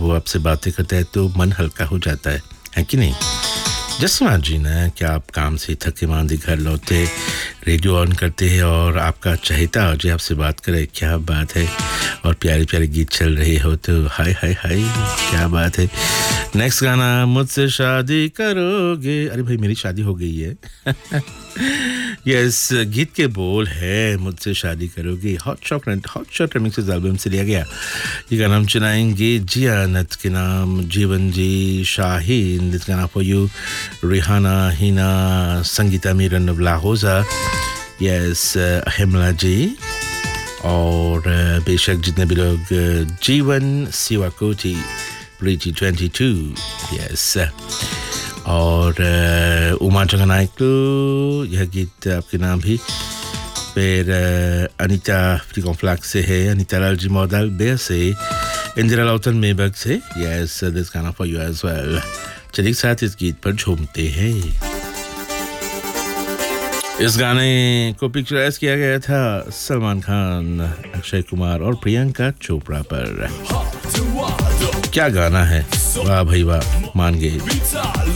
वो आपसे बातें करता है तो मन हल्का हो जाता है कि नहीं? जैसे इमेजिन है कि आप काम से थके मांदे घर लौटे, रेडियो ऑन करते हैं और आपका चहेता अजय आपसे बात करे, क्या बात है, और प्यारे प्यारे गीत चल रहे हो तो हाय हाय हाय क्या बात है। नेक्स्ट गाना, मुझसे शादी करोगे, अरे भाई मेरी शादी हो गई है। यस, गीत के बोल है मुझसे शादी करोगे, हॉट शॉट रिमिक्सेस एल्बम से लिया गया। ये गाना हम चुनाएंगे जियानत के नाम, जीवन जी शाहीन, दिस गाना for you, Rihanna, Hina, Sangeeta Meeran ब्लाहोजा, yes Himla जी, और बेशक जितने भी लोग, जीवन सिवाकोटी, प्रीति 22, यस, और उमा जगनायक को यह गीत आपके नाम भी। फिर अनीता फ्लिक से है, अनीता लालजी मॉडल बेर से, इंदिरा लौटन मेबक से, यस दिस गाना फॉर यू एज वेल। चलिए साथ इस गीत पर झूमते हैं। इस गाने को पिक्चराइज किया गया था सलमान खान, अक्षय कुमार और प्रियंका चोपड़ा पर। क्या गाना है, वाह भाई वाह, मान गए।